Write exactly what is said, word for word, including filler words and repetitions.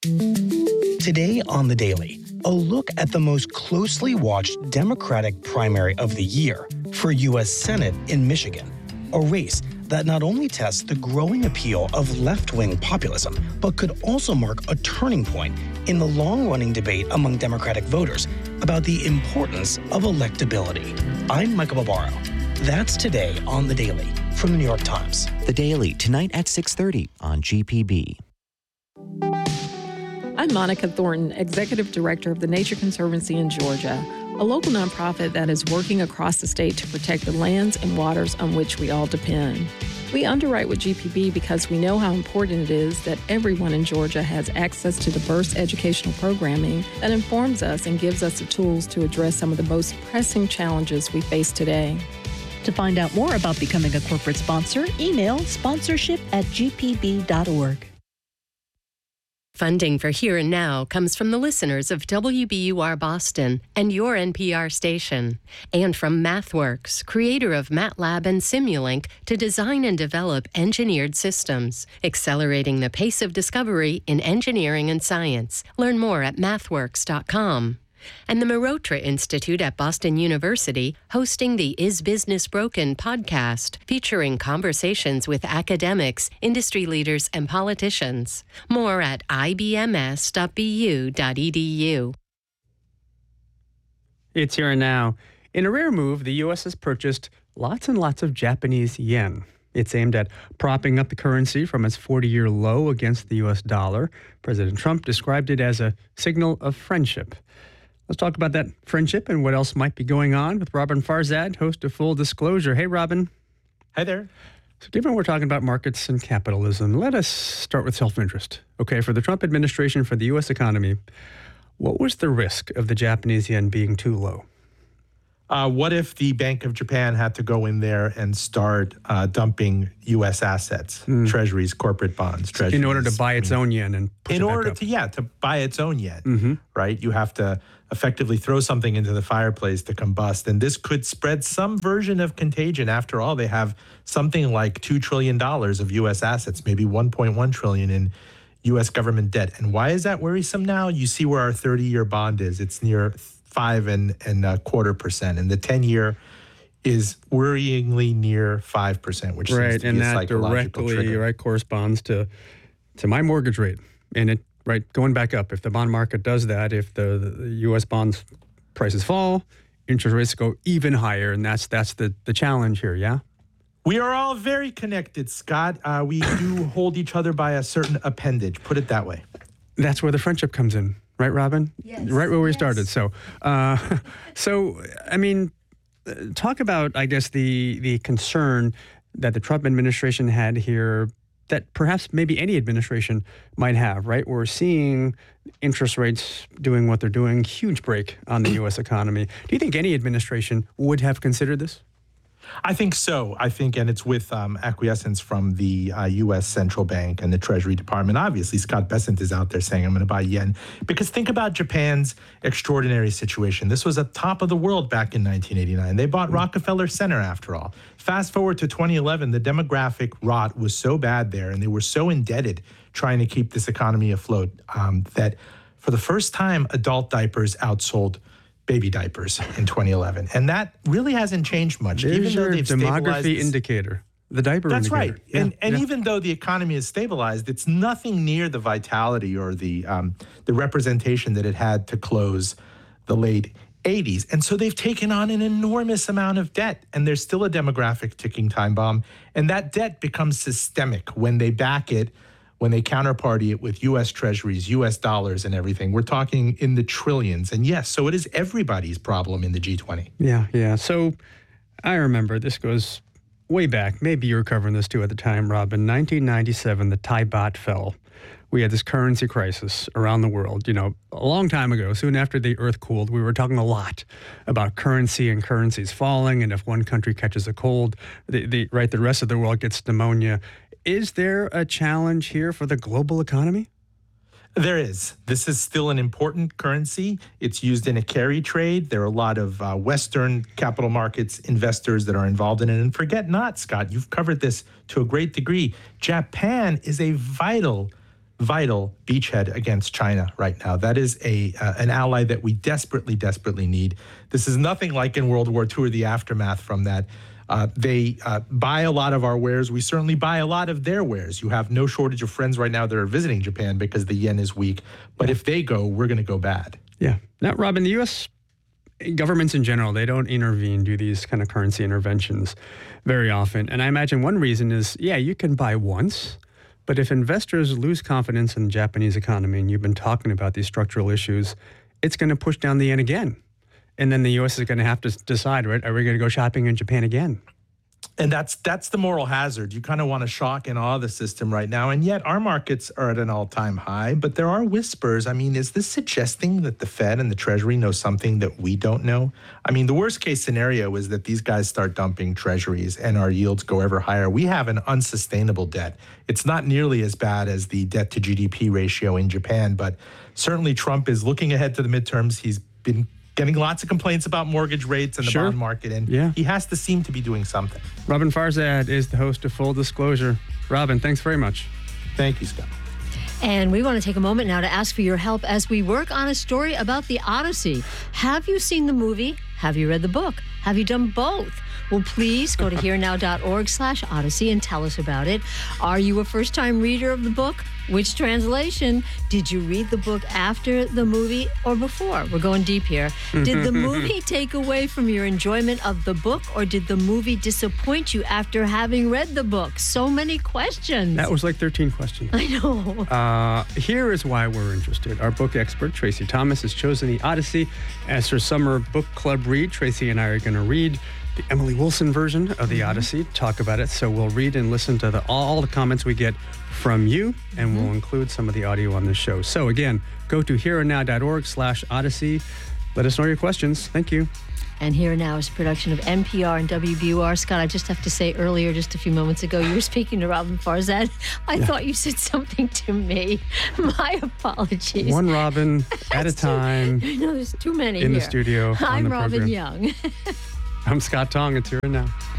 Today on The Daily, a look at the most closely watched Democratic primary of the year for U S Senate in Michigan, a race that not only tests the growing appeal of left-wing populism, but could also mark a turning point in the long-running debate among Democratic voters about the importance of electability. I'm Michael Barbaro. That's today on The Daily from The New York Times. The Daily, tonight at six thirty on G P B. I'm Monica Thornton, Executive Director of the Nature Conservancy in Georgia, a local nonprofit that is working across the state to protect the lands and waters on which we all depend. We underwrite with G P B because we know how important it is that everyone in Georgia has access to diverse educational programming that informs us and gives us the tools to address some of the most pressing challenges we face today. To find out more about becoming a corporate sponsor, email sponsorship at g p b dot org. Funding for Here and Now comes from the listeners of W B U R Boston and your N P R station, and from MathWorks, creator of MATLAB and Simulink, to design and develop engineered systems, accelerating the pace of discovery in engineering and science. Learn more at mathworks dot com. And the Marotra Institute at Boston University, hosting the Is Business Broken podcast, featuring conversations with academics, industry leaders, and politicians. More at i b m s dot b u dot e d u. It's Here and Now. In a rare move, the U S has purchased lots and lots of Japanese yen. It's aimed at propping up the currency from its forty-year low against the U S dollar. President Trump described it as a signal of friendship. Let's talk about that friendship and what else might be going on with Robin Farzad, host of Full Disclosure. Hey, Robin. Hi there. So given we're talking about markets and capitalism, let us start with self-interest. Okay, for the Trump administration, for the U S economy, what was the risk of the Japanese yen being too low? Uh, what if the Bank of Japan had to go in there and start uh, dumping U S assets, mm. treasuries, corporate bonds, treasuries? In order to buy its I mean, own yen and push in it back order up. to yeah to buy its own yen, mm-hmm. right? You have to effectively throw something into the fireplace to combust, and this could spread some version of contagion. After all, they have something like two trillion dollars of U S assets, maybe one point one trillion dollars in U S government debt. And why is that worrisome now? You see where our thirty-year bond is. It's near five and, and a quarter percent. And the ten-year is worryingly near five percent, which right, seems to and be a that psychological directly trigger. Right, corresponds to, to my mortgage rate. And it right going back up. If the bond market does that, if the, the U S bonds prices fall, interest rates go even higher. And that's that's the, the challenge here, yeah? We are all very connected, Scott. Uh, we do hold each other by a certain appendage, put it that way. That's where the friendship comes in. Right, Robin? Yes. Right where we yes. started. So, uh, so I mean, talk about, I guess, the the concern that the Trump administration had here that perhaps maybe any administration might have, right? We're seeing interest rates doing what they're doing, huge break on the U S economy. Do you think any administration would have considered this? I think so. I think, and it's with um, acquiescence from the uh, U S Central Bank and the Treasury Department. Obviously, Scott Bessent is out there saying, I'm going to buy yen. Because think about Japan's extraordinary situation. This was at top of the world back in nineteen eighty-nine. They bought Rockefeller Center, after all. Fast forward to twenty eleven, the demographic rot was so bad there, and they were so indebted trying to keep this economy afloat um, that for the first time, adult diapers outsold baby diapers in twenty eleven. And that really hasn't changed much. There's even though your they've demography this, indicator, the diaper that's indicator. That's right. Yeah, and and yeah. even though the economy is stabilized, it's nothing near the vitality or the um, the representation that it had to close the late eighties. And so they've taken on an enormous amount of debt, and there's still a demographic ticking time bomb. And that debt becomes systemic when they back it, when they counterparty it with U S treasuries, U S dollars and everything. We're talking in the trillions. And yes, so it is everybody's problem in the G twenty. Yeah, yeah. So I remember, this goes way back. Maybe you were covering this too at the time, Robin. nineteen ninety-seven, the Thai baht fell. We had this currency crisis around the world, you know, a long time ago. Soon after the earth cooled, we were talking a lot about currency and currencies falling. And if one country catches a cold, the, the right, the rest of the world gets pneumonia. Is there a challenge here for the global economy? There is. This is still an important currency. It's used in a carry trade. There are a lot of uh, Western capital markets investors that are involved in it. And forget not, Scott, you've covered this to a great degree. Japan is a vital, vital beachhead against China right now. That is a uh, an ally that we desperately, desperately need. This is nothing like in World War Two or the aftermath from that. Uh, they uh, buy a lot of our wares. We certainly buy a lot of their wares. You have no shortage of friends right now that are visiting Japan because the yen is weak. But if they go, we're going to go bad. Yeah. Now, Robin, the U S governments in general, they don't intervene, do these kind of currency interventions very often. And I imagine one reason is, yeah, you can buy once, but if investors lose confidence in the Japanese economy, and you've been talking about these structural issues, it's going to push down the yen again. And then the U S is going to have to decide, right, are we going to go shopping in Japan again? And that's that's the moral hazard. You kind of want to shock and awe the system right now. And yet our markets are at an all-time high. But there are whispers. I mean, is this suggesting that the Fed and the Treasury know something that we don't know? I mean, the worst-case scenario is that these guys start dumping Treasuries and our yields go ever higher. We have an unsustainable debt. It's not nearly as bad as the debt to G D P ratio in Japan. But certainly Trump is looking ahead to the midterms. He's been getting lots of complaints about mortgage rates and the sure. bond market, and yeah. he has to seem to be doing something. Robin Farzad is the host of Full Disclosure. Robin, thanks very much. Thank you, Scott. And we want to take a moment now to ask for your help as we work on a story about the Odyssey. Have you seen the movie? Have you read the book? Have you done both? Well, please go to herenow.org slash Odyssey and tell us about it. Are you a first-time reader of the book? Which translation? Did you read the book after the movie or before? We're going deep here. Did the movie take away from your enjoyment of the book, or did the movie disappoint you after having read the book? So many questions. That was like thirteen questions. I know. Uh, here is why we're interested. Our book expert, Tracy Thomas, has chosen the Odyssey as her summer book club read. Tracy and I are going to read the Emily Wilson version of the mm-hmm. Odyssey, talk about it. So we'll read and listen to the, all the comments we get from you, and mm-hmm. we'll include some of the audio on the show. So again, go to herenow.org slash Odyssey. Let us know your questions. Thank you. And Here Now is a production of N P R and W B U R. Scott, I just have to say earlier, just a few moments ago, you were speaking to Robin Farzad. I yeah. thought you said something to me. My apologies. One Robin at a time. No, there's too many in here. the studio. I'm on the Robin program. Young. I'm Scott Tong. It's Here and Now.